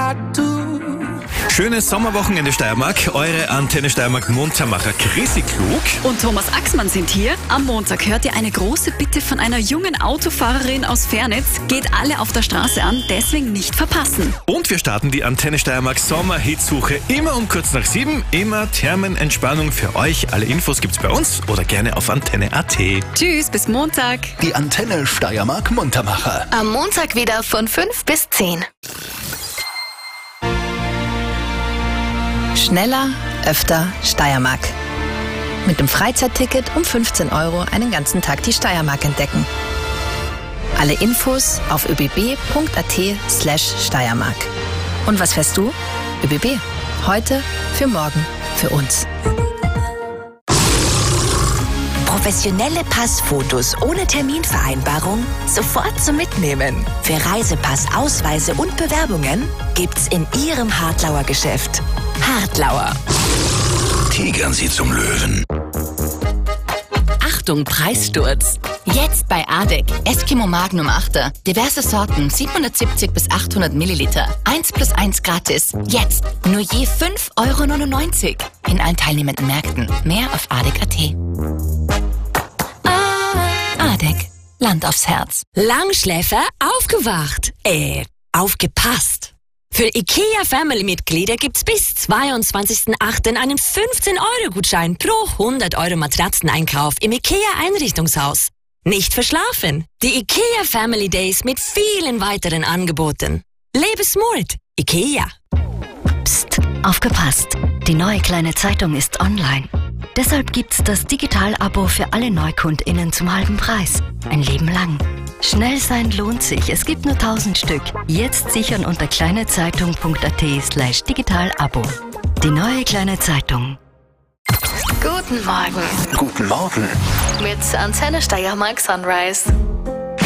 Schönes Sommerwochenende Steiermark. Eure Antenne Steiermark Muntermacher Chrissy Klug und Thomas Axmann sind hier. Am Montag hört ihr eine große Bitte von einer jungen Autofahrerin aus Fernitz. Geht alle auf der Straße an, deswgen nicht verpassen. Und wir starten die Antenne Steiermark Sommerhitsuche immer um kurz nach 7. Immer Thermenentspannung für euch. Alle Infos gibt's bei uns oder gerne auf antenne.at. Tschüss, bis Montag. Die Antenne Steiermark Muntermacher. Am Montag wieder von 5 bis 10. Schneller, öfter Steiermark. Mit dem Freizeitticket um 15 € einen ganzen Tag die Steiermark entdecken. Alle Infos auf öbb.at/Steiermark. Und was fährst du? ÖBB. Heute, für morgen, für uns. Professionelle Passfotos ohne Terminvereinbarung sofort zum Mitnehmen. Für Reisepass, Ausweise und Bewerbungen gibt's in Ihrem Hartlauer Geschäft. Hartlauer. Tigern Sie zum Löwen. Achtung, Preissturz. Jetzt bei ADEC. Eskimo Magnum 8er. Diverse Sorten, 770 bis 800 Milliliter. 1+1 gratis. Jetzt nur je 5,99 € in allen teilnehmenden Märkten. Mehr auf adec.at. ADEC. Land aufs Herz. Langschläfer aufgewacht. Aufgepasst. Für IKEA-Family-Mitglieder gibt's bis 22.08. einen 15-€-Gutschein pro 100 € Matratzeneinkauf im IKEA-Einrichtungshaus. Nicht verschlafen. Die IKEA Family Days mit vielen weiteren Angeboten. Lebe smart. IKEA. Psst, aufgepasst. Die neue kleine Zeitung ist online. Deshalb gibt's das Digital-Abo für alle NeukundInnen zum halben Preis. Ein Leben lang. Schnell sein lohnt sich. Es gibt nur 1000 Stück. Jetzt sichern unter kleinezeitung.at/Digital-Abo. Die neue kleine Zeitung. Guten Morgen. Guten Morgen. Mit Antenne Steiermark Sunrise.